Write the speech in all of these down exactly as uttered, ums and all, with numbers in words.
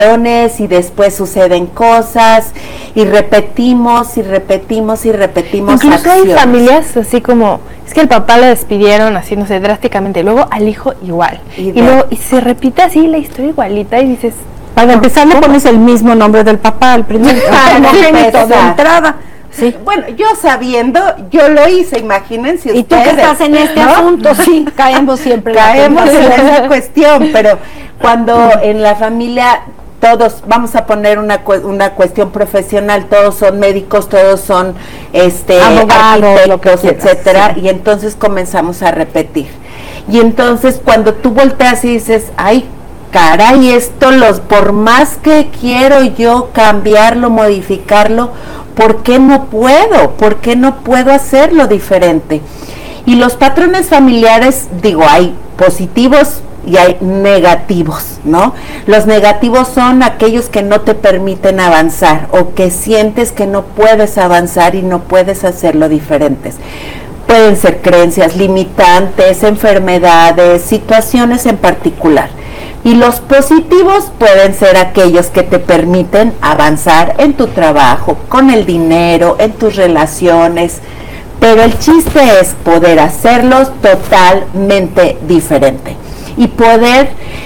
y después suceden cosas y repetimos y repetimos y repetimos incluso acciones. Hay familias así como, es que el papá lo despidieron así, no sé, drásticamente, luego al hijo igual, y, y luego y se repite así la historia igualita y dices, para empezar le pones el mismo nombre del papá al primer primogénito de entrada. Sí. Bueno, yo sabiendo, yo lo hice, imagínense ustedes. Y tú que estás en este ¿no? asunto, sí, caemos siempre. Caemos en esa cuestión, pero cuando en la familia todos, vamos a poner una una cuestión profesional, todos son médicos, todos son este abogados, arquitectos, etcétera, sí. Y entonces comenzamos a repetir. Y entonces cuando tú volteas y dices, ay, caray, esto los, por más que quiero yo cambiarlo, modificarlo, ¿por qué no puedo? ¿Por qué no puedo hacerlo diferente? Y los patrones familiares, digo, hay positivos y hay negativos, ¿no? Los negativos son aquellos que no te permiten avanzar o que sientes que no puedes avanzar y no puedes hacerlo diferentes. Pueden ser creencias limitantes, enfermedades, situaciones en particular. Y los positivos pueden ser aquellos que te permiten avanzar en tu trabajo, con el dinero, en tus relaciones, pero el chiste es poder hacerlos totalmente diferente y poder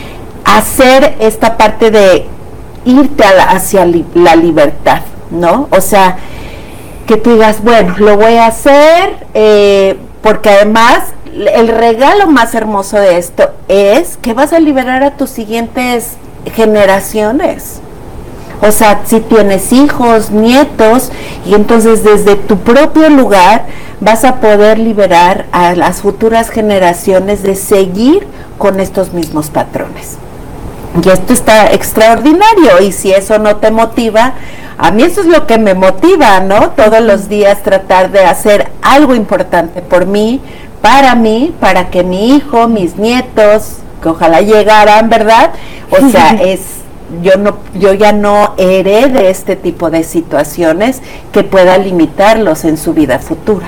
hacer esta parte de irte a la, hacia li, la libertad, ¿no? O sea, que tú digas, bueno, lo voy a hacer, eh, porque además el regalo más hermoso de esto es que vas a liberar a tus siguientes generaciones. O sea, si tienes hijos, nietos, y entonces desde tu propio lugar vas a poder liberar a las futuras generaciones de seguir con estos mismos patrones. Y esto está extraordinario, y si eso no te motiva, a mí eso es lo que me motiva, ¿no? Todos los días tratar de hacer algo importante por mí, para mí, para que mi hijo, mis nietos, que ojalá llegaran, ¿verdad? O sea, es yo no yo ya no herede este tipo de situaciones que pueda limitarlos en su vida futura.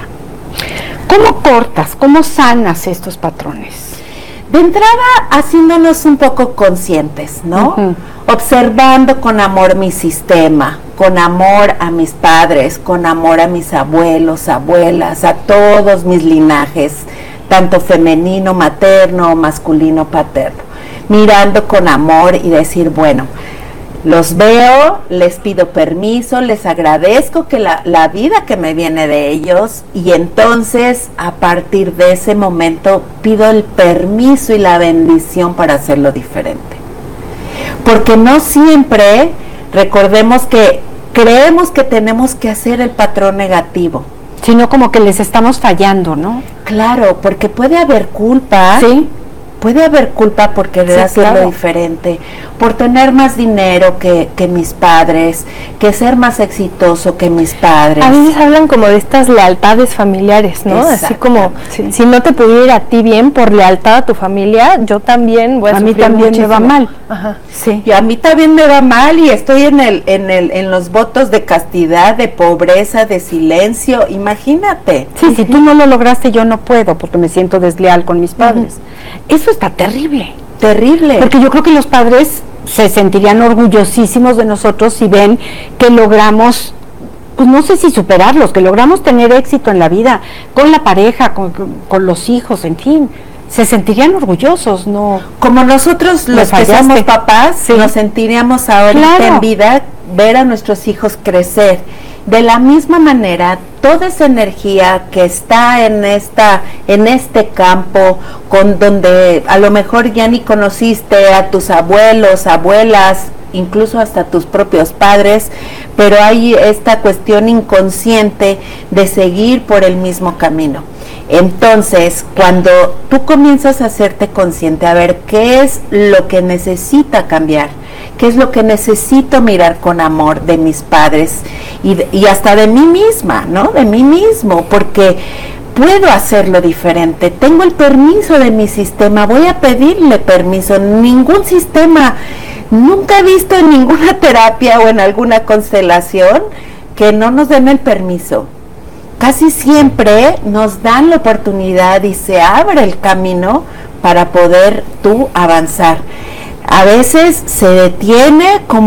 ¿Cómo cortas, cómo sanas estos patrones? De entrada, haciéndonos un poco conscientes, ¿no? Uh-huh. Observando con amor mi sistema, con amor a mis padres, con amor a mis abuelos, abuelas, a todos mis linajes, tanto femenino, materno, masculino, paterno. Mirando con amor y decir, bueno, los veo, les pido permiso, les agradezco que la, la vida que me viene de ellos, y entonces a partir de ese momento pido el permiso y la bendición para hacerlo diferente. Porque no siempre, recordemos que creemos que tenemos que hacer el patrón negativo, sino como que les estamos fallando, ¿no? Claro, porque puede haber culpa. Sí. Puede haber culpa por querer sí, hacerlo claro. diferente, por tener más dinero que, que mis padres, que ser más exitoso que mis padres. A veces hablan como de estas lealtades familiares, ¿no? Así como, sí. si no te pudiera ir a ti bien por lealtad a tu familia, yo también voy a, a mí también muchísimo. me va mal. Ajá. Sí. Y a mí también me va mal, y estoy en el, en el, en los votos de castidad, de pobreza, de silencio. Imagínate. Sí, uh-huh. si tú no lo lograste, yo no puedo, porque me siento desleal con mis padres. Uh-huh. Eso está terrible. Terrible. Porque yo creo que los padres se sentirían orgullosísimos de nosotros si ven que logramos, pues no sé si superarlos, que logramos tener éxito en la vida, con la pareja, con, con los hijos, en fin. Se sentirían orgullosos, ¿no? Como nosotros los que somos papás, sí. nos sentiríamos ahorita claro. en vida ver a nuestros hijos crecer. De la misma manera, toda esa energía que está en esta, en este campo, con donde a lo mejor ya ni conociste a tus abuelos, abuelas, incluso hasta tus propios padres, pero hay esta cuestión inconsciente de seguir por el mismo camino. Entonces, cuando tú comienzas a hacerte consciente, a ver qué es lo que necesita cambiar, qué es lo que necesito mirar con amor de mis padres y, de, y hasta de mí misma, ¿no? De mí mismo, porque puedo hacerlo diferente, tengo el permiso de mi sistema, voy a pedirle permiso. Ningún sistema, nunca he visto en ninguna terapia o en alguna constelación que no nos den el permiso. Casi siempre nos dan la oportunidad y se abre el camino para poder tú avanzar. a veces se detiene como